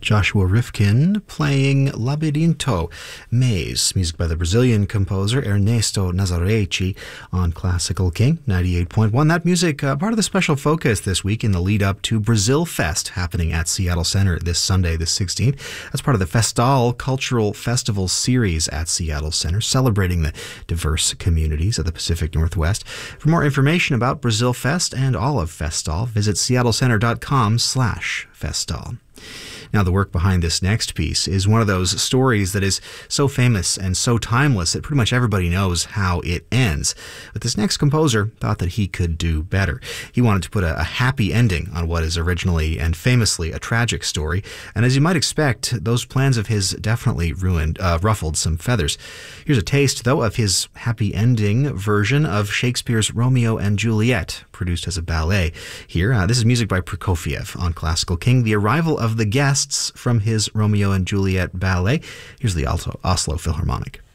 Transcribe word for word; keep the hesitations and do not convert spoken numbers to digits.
Joshua Rifkin playing Labirinto, Maze, music by the Brazilian composer Ernesto Nazareti on Classical King ninety-eight point one. That music, uh, part of the special focus this week in the lead up to Brazil Fest happening at Seattle Center this Sunday, the sixteenth. That's part of the Festal Cultural Festival series at Seattle Center, celebrating the diverse communities of the Pacific Northwest. For more information about Brazil Fest and all of Festal, visit seattlecenter.com slash Festal. Now, the work behind this next piece is one of those stories that is so famous and so timeless that pretty much everybody knows how it ends. But this next composer thought that he could do better. He wanted to put a, a happy ending on what is originally and famously a tragic story. And as you might expect, those plans of his definitely ruined, uh, ruffled some feathers. Here's a taste, though, of his happy ending version of Shakespeare's Romeo and Juliet, produced as a ballet. Here, uh, this is music by Prokofiev on Classical King, the arrival of the guests from his Romeo and Juliet ballet. Here's the Oslo Philharmonic.